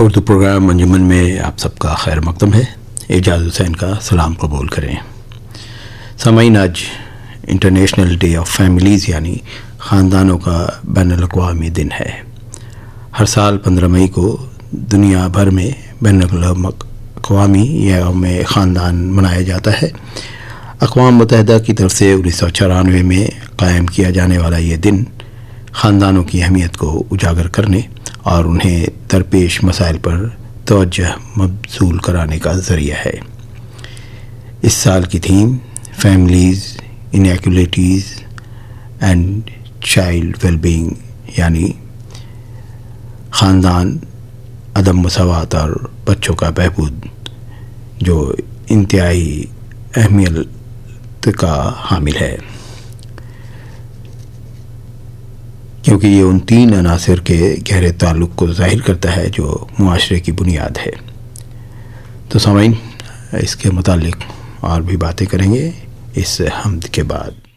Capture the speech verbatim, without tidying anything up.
Urdu programme انجمن میں آپ سب کا خیر مقدم ہے. اعجاز حسین کا سلام قبول کریں. سامعین، آج انٹرنیشنل ڈے آف فیملیز یعنی خاندانوں کا بین الاقوامی دن ہے. ہر سال پندرہ مئی کو دنیا بھر میں بین الاقوامی یوم خاندان منایا جاتا ہے. اقوام متحدہ کی طرف سے انیس سو چورانوے میں قائم کیا جانے والا یہ دن خاندانوں کی اہمیت کو اجاگر کرنے اور انہیں درپیش مسائل پر توجہ مبذول کرانے کا ذریعہ ہے. اس سال کی theme families انیکولیٹیز and child well being یعنی خاندان، عدم مساوات اور بچوں کا بہبود، جو انتہائی اہمیت کا حامل ہے، کیونکہ یہ ان تین عناصر کے گہرے تعلق کو ظاہر کرتا ہے جو معاشرے کی بنیاد ہے. تو سامعین، اس کے متعلق اور بھی باتیں کریں گے اس حمد کے بعد.